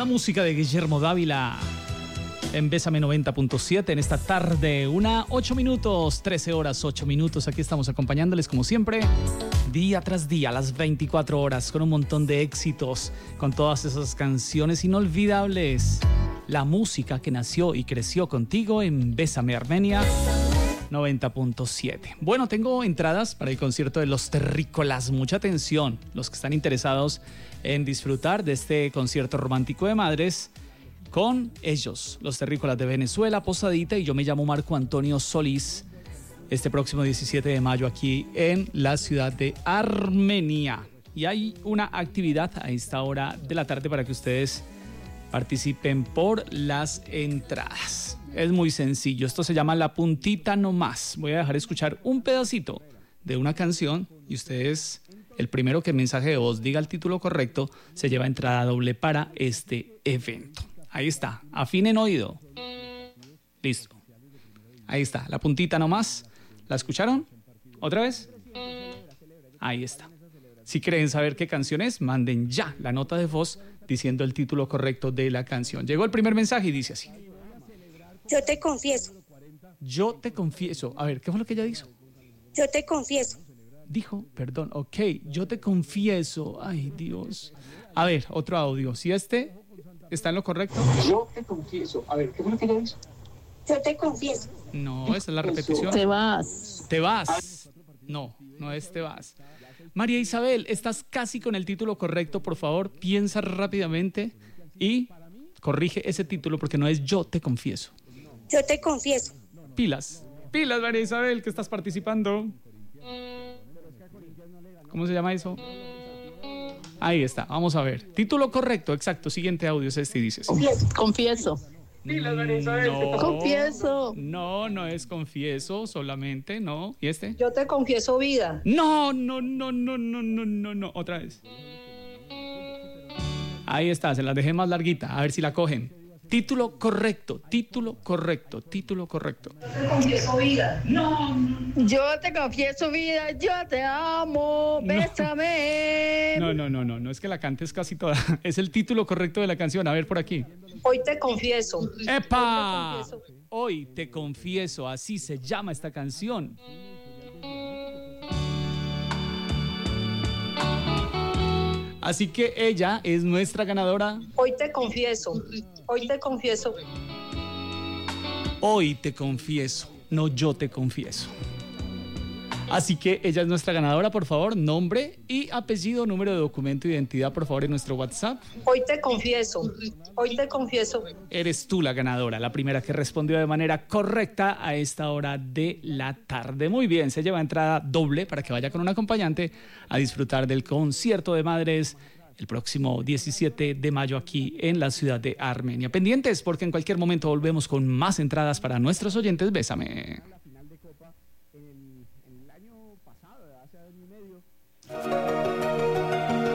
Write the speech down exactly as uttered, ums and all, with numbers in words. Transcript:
la música de Guillermo Dávila en Bésame noventa punto siete en esta tarde, una ocho minutos, trece horas, ocho minutos. Aquí estamos acompañándoles como siempre, día tras día, las veinticuatro horas, con un montón de éxitos, con todas esas canciones inolvidables. La música que nació y creció contigo en Bésame Armenia noventa punto siete. Bueno, tengo entradas para el concierto de Los Terrícolas. Mucha atención, los que están interesados en disfrutar de este concierto romántico de madres con ellos, Los Terrícolas de Venezuela, Posadita, y yo me llamo Marco Antonio Solís, este próximo diecisiete de mayo aquí en la ciudad de Armenia. Y hay una actividad a esta hora de la tarde para que ustedes participen por las entradas. Es muy sencillo, esto se llama La Puntita Nomás. Voy a dejar escuchar un pedacito de una canción y ustedes, el primero que mensaje de voz diga el título correcto, se lleva entrada doble para este evento. Ahí está, afinen oído. Listo. Ahí está, La Puntita Nomás. ¿La escucharon? ¿Otra vez? Ahí está. Si quieren saber qué canción es, manden ya la nota de voz diciendo el título correcto de la canción. Llegó el primer mensaje y dice así. Yo te confieso. Yo te confieso. A ver, ¿qué fue lo que ella dijo? Yo te confieso. Dijo, perdón, ok, yo te confieso. Ay, Dios. A ver, otro audio. Si este está en lo correcto. Yo te confieso. A ver, ¿qué fue lo que ella dijo? Yo te confieso. No, esa es la repetición. Te vas. Te vas. No, no es te vas. María Isabel, estás casi con el título correcto. Por favor, piensa rápidamente y corrige ese título porque no es yo te confieso. Yo te confieso. Pilas. Pilas, María Isabel, que estás participando. ¿Cómo se llama eso? Ahí está, vamos a ver. Título correcto, exacto. Siguiente audio es este y dice así. Confieso. Confieso. No, Confieso. no, no es confieso solamente, no. ¿Y este? Yo te confieso vida. No, no, no, no, no, no, no, no. Otra vez. Ahí está, se las dejé más larguita. A ver si la cogen. Título correcto, título correcto, título correcto. Yo te confieso vida. No, no, Yo te confieso vida, yo te amo, bésame. no, no, no, no, no es que la cantes casi toda. Es el título correcto de la canción. A ver por aquí. Hoy te confieso. ¡Epa! Hoy te confieso. Hoy te confieso, así se llama esta canción. Así que ella es nuestra ganadora. Hoy te confieso. Hoy te confieso. Hoy te confieso, no yo te confieso. Así que ella es nuestra ganadora, por favor, nombre y apellido, número de documento de identidad, por favor, en nuestro WhatsApp. Hoy te confieso. Hoy te confieso. Eres tú la ganadora, la primera que respondió de manera correcta a esta hora de la tarde. Muy bien, se lleva entrada doble para que vaya con un acompañante a disfrutar del concierto de madres el próximo diecisiete de mayo aquí en la ciudad de Armenia. Pendientes porque en cualquier momento volvemos con más entradas para nuestros oyentes. Bésame. En el año pasado, hace año y medio.